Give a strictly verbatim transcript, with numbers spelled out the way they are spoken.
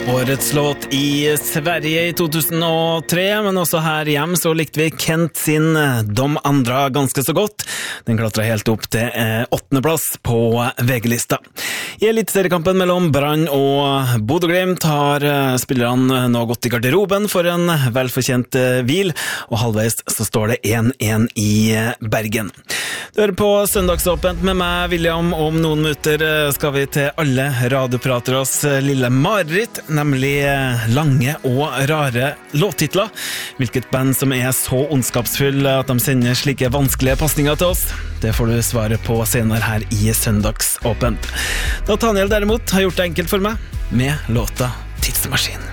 Årets låt i Sverige i to tusen og tre, men også her hjem så likte vi Kent sin De Andra ganske så godt. Den klatret helt opp til eh, åttende plass på V G-lista. I eliteseriekampen mellom Brann og Bodø Glimt har eh, spillerne nå gått i garderoben for en velfortjent eh, hvil, og halvveis så står det en en i eh, Bergen. Du hører på Søndagsåpent med meg, William. Om noen minutter eh, skal vi til alle radioprateres eh, lille mareritt, nemlig lange og rare låttitler. Hvilket band som er så ondskapsfull at de sender slike vanskelige passninger til oss, det får du svaret på senere her i Søndagsåpent. Nathaniel derimot har gjort det enkelt for meg med låta Tidsmaskin.